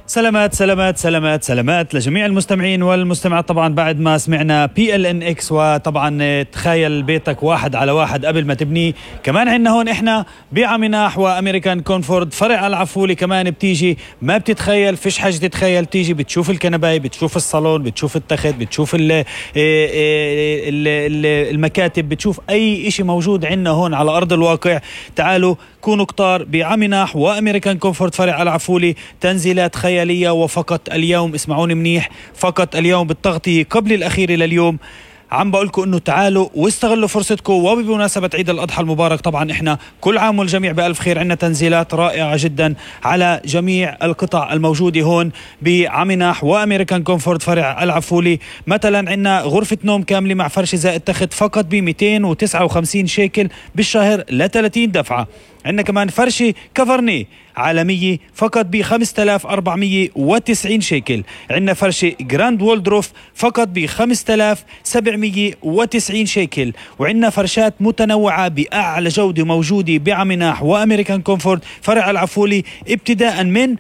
سلامات سلامات سلامات سلامات لجميع المستمعين والمستمعات. طبعا بعد ما سمعنا PLNX وطبعا تخيل بيتك واحد على واحد قبل ما تبنيه، كمان عندنا هون احنا بعمناح وامريكان كونفورد فرع العفولي كمان بتيجي ما بتتخيل، فيش حاجة تتخيل، بتيجي بتشوف الكنباي، بتشوف الصالون، بتشوف التخت، بتشوف المكاتب، بتشوف اي اشي موجود عندنا هون على ارض الواقع. تعالوا كونوا كتار بعمناح وامريكان كونفورد فرع العفولي، تنزيلات خيالية. وفقط اليوم اسمعوني منيح، فقط اليوم بالتغطية قبل الأخيرة لليوم عم بقولكم انه تعالوا واستغلوا فرصتكم. وبمناسبة عيد الأضحى المبارك طبعا احنا كل عام والجميع بألف خير، عندنا تنزيلات رائعة جدا على جميع القطع الموجودة هون بعمناح وامريكان كونفورد فرع العفولي. مثلا عندنا غرفة نوم كاملة مع فرش زائد تخت فقط ب 259 شيكل بالشهر ل 30 دفعة. عندنا كمان فرشة كفرني عالمية فقط ب 5490 شيكل. عندنا فرشة جراند وولدروف فقط ب 5790 شيكل. وعندنا فرشات متنوعة بأعلى جودة موجودة بعمناح وأمريكان كونفورد فرع العفولي ابتداء من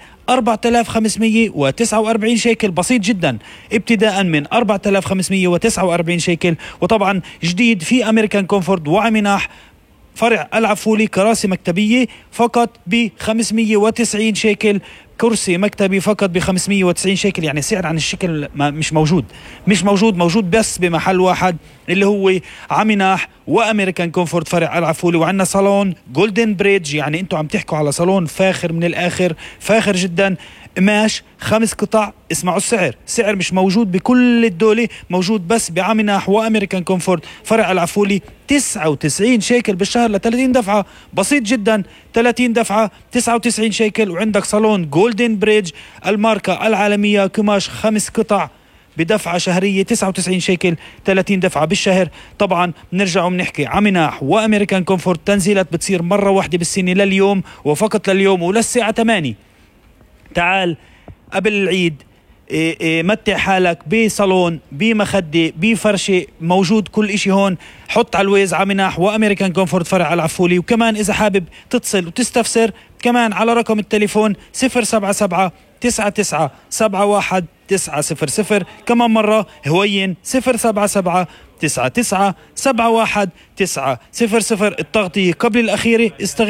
4549 شيكل، بسيط جدا، ابتداء من 4549 شيكل. وطبعا جديد في أمريكان كونفورد وعمناح فرع العفولي كراسي مكتبية فقط ب 590 شيكل، كرسي مكتبي فقط ب 590 شيكل. يعني سعر عن الشكل مش موجود بس بمحل واحد اللي هو عمناح وامريكان كونفورد فرع العفولي. وعندنا صالون جولدن بريدج، يعني انتوا عم تحكوا على صالون فاخر من الاخر، فاخر جدا، قماش 5 قطع. اسمعوا سعر مش موجود بكل الدولة، موجود بس بعمناح وامريكان كونفورد فرع العفولي 99 شيكل بالشهر ل 30 دفعة، بسيط جدا، 30 دفعة 99 شيكل. وعندك صالون جولدن بريدج الماركة العالمية، قماش 5 قطع بدفعة شهرية 99 شيكل، 30 دفعة بالشهر. طبعا بنرجع وبنحكي عمناح وامريكان كونفورد تنزيلات بتصير مرة واحدة بالسنة لليوم وفقط لليوم وللساعة 8. تعال قبل العيد متع حالك بصالون، بمخدة، بفرشة، موجود كل اشي هون. حط على الويز عمناح وامريكان كونفورد فرع العفولي. وكمان اذا حابب تتصل وتستفسر كمان على رقم التليفون 077 99 71 900. كمان مرة هوين 077 99 71 900. التغطية قبل الأخيرة.